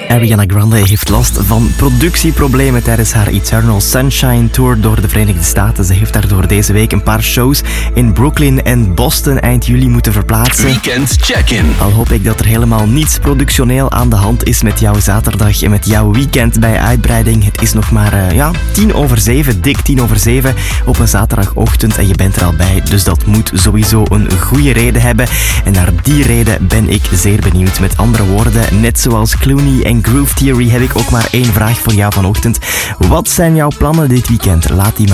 Ariana Grande heeft last van productieproblemen tijdens haar Eternal Sunshine Tour door de Verenigde Staten. Ze heeft daardoor deze week een paar shows in Brooklyn en Boston eind juli moeten verplaatsen. Weekend Check-in. Al hoop ik dat er helemaal niets productioneel aan de hand is met jouw zaterdag en met jouw weekend bij uitbreiding. Het is nog maar 7:10, dik 7:10 op een zaterdagochtend en je bent er al bij. Dus dat moet sowieso een goede reden hebben. En naar die reden ben ik zeer benieuwd. Met andere woorden, net zoals Clooney en Groove Theory heb ik ook maar één vraag voor jou vanochtend. Wat zijn jouw plannen dit weekend? Laat die